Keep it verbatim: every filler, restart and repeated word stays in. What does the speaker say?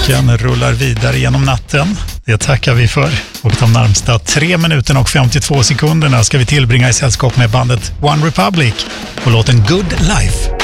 musiken rullar vidare genom natten. Det tackar vi för. Och de närmsta tre minuterna och femtiotvå sekunderna ska vi tillbringa i sällskap med bandet One Republic och låten Good Life.